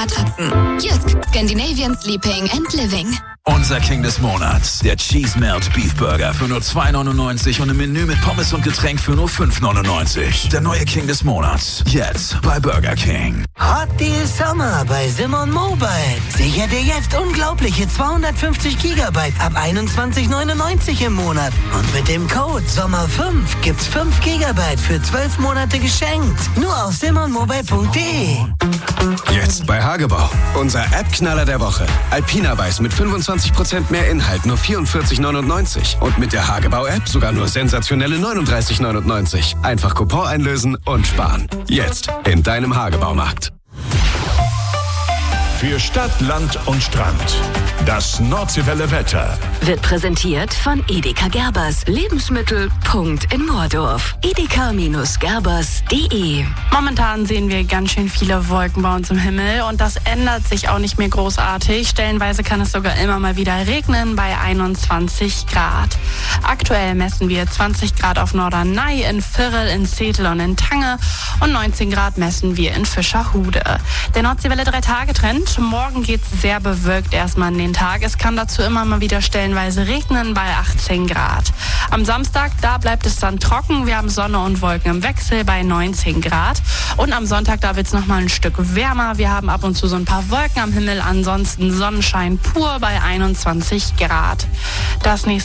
Matratzen. Jysk, Scandinavian Sleeping and Living. Unser King des Monats, der Cheese Melt Beef Burger für nur 2,99 und im Menü mit Pommes und Getränk für nur 5,99. Der neue King des Monats, jetzt bei Burger King. Hot Deal Summer bei Simon Mobile. Sicher dir jetzt unglaubliche 250 Gigabyte ab 21,99 im Monat. Und mit dem Code SOMMER5 gibt's 5 Gigabyte für 12 Monate geschenkt. Nur auf simonmobile.de. Jetzt bei Hagebau. Unser App-Knaller der Woche. Alpina Weiß mit 25% mehr Inhalt, nur 44,99. Und mit der Hagebau-App sogar nur sensationelle 39,99. Einfach Coupon einlösen und sparen. Jetzt in deinem Hagebaumarkt. Für Stadt, Land und Strand. Das Nordseewelle Wetter wird präsentiert von Edeka Gerbers. Lebensmittel. Punkt in Mordorf. edeka-gerbers.de. Momentan sehen wir ganz schön viele Wolken bei uns im Himmel und das ändert sich auch nicht mehr großartig. Stellenweise kann es sogar immer mal wieder regnen bei 21 Grad. Aktuell messen wir 20 Grad auf Norderney, in Virrel, in Zetel und in Tange und 19 Grad messen wir in Fischerhude. Der Nordseewelle 3-Tage-Trend. Morgen geht's sehr bewölkt erstmal in den Tag. Es kann dazu immer mal wieder stellenweise regnen bei 18 Grad. Am Samstag, da bleibt es dann trocken. Wir haben Sonne und Wolken im Wechsel bei 19 Grad. Und am Sonntag, da wird's noch mal ein Stück wärmer. Wir haben ab und zu so ein paar Wolken am Himmel. Ansonsten Sonnenschein pur bei 21 Grad. Das nächste